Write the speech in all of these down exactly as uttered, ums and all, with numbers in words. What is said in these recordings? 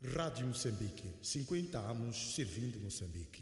Rádio Moçambique, cinquenta anos servindo Moçambique.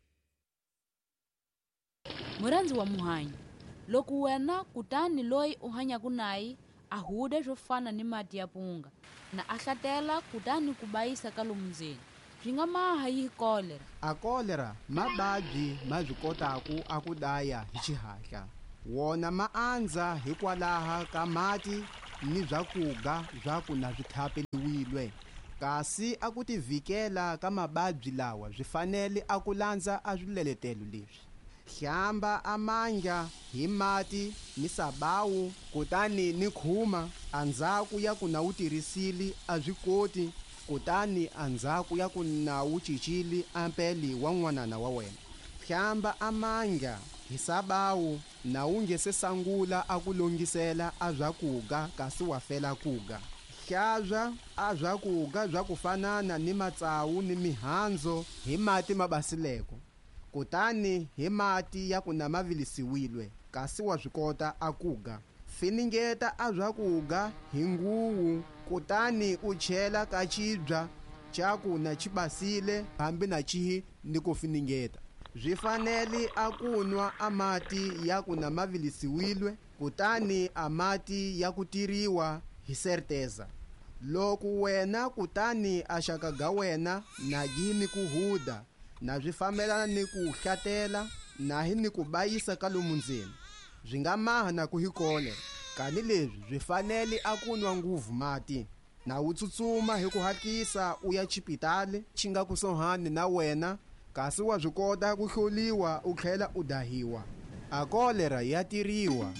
Muranzi wa muhanyi loku wena kutani loyi uhanya kunai ahude jofana ni mati ya punga na ahlatela kutani kubaisa kalumuzeni zwinga maha yi kolera a kolera mababyi ma byi kotaku akudaya hi xihatla wona ma andza hikwalaha ka mati ni byakuga byaku na byi thapeliwilwe kasi aku tivikela ka mababyi lawa byi fanele aku landza a swileletelo leswi hlamba amanja hi mati ni sabawu kutani ni khuma andzhaku ya ku na wu tirhisili a byi koti kutani andzhaku ya ku na wu cicili ampeli wa n'wanana wa wena hlamba amanja hi sabawu na wu nge se sangula a ku longisela a byakuga kasi wa fela kuga hlabya a byakuga bya ku fanana ni matsawu ni mihandzu hi mati ma basileko kutani hi mati ya ku na mavilisiwilwe kasi wa swi kota a kuga finingeta a byakuga hi nguwu kutani u chela ka cibya caku na ci basile hambi na cihi ni ku finingeta byi fanele a kunwa a mati ya ku na mavilisiwilwe kutani a mati ya ku tiriwa hi serteza loko wena kutani a xaka ga wena na gini ku huda na byi fambelana ni ku hlatela na hi ni ku bayisa ka lomu ndzeni byi nga maha na ku hi kolera kani lebyi byi fanele a kunwa nguvu mati na wu tsutsuma hi ku hatlisa u ya chipitale xi nga kusuhani na wena kasi wa byi kota ku hloliwa u tlhela u dahiwa a kolera ya tiriwa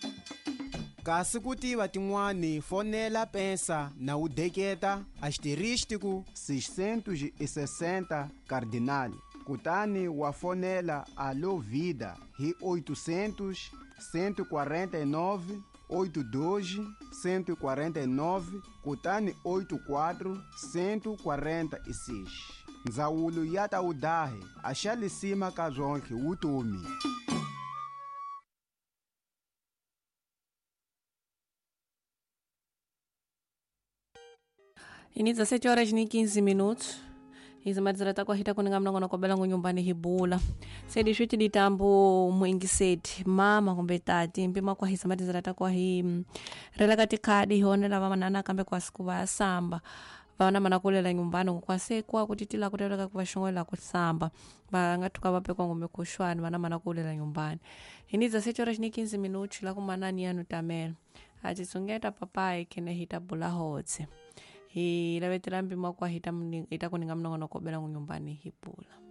kasi ku tiva tin'wani fonela pensa na wu deketa asterístico seiscentos e sessenta cardinal kutani wa fonela Alô Vida hi oitocentos, cento e quarenta e nove, oitenta e dois, cento e quarenta e nove kutani oitenta e quatro, cento e quarenta e seis ndzawulo ya ta wu dahe a xalisima ka zonke vutomi. Ini dezessete horas ni quinze minutos. Hizi madzirata kwa hita kuninga mnongono kwa belangu nyumbani hibula. Sedi shuti ditambo mwingi seti. Mama kumbe tati. Mpima kwa hizi madzirata kwa hii. Rela kati kadi hone la vama nana kambe kwa siku wa samba. Vana manakulela nyumbani kwa sekwa kutitila kuteleka kwa shongola kusamba. Ba ngatuka wape kwa ngome kushwani vana manakulela nyumbani. Ini dezessete horas ni quinze minutos la kumanani yanu tamela. Ajitsungeta papai kene hita bula hote. Hi lavetela mpimo kwa hita hita kuninga mnongono kwa belangu nyumbani hipula.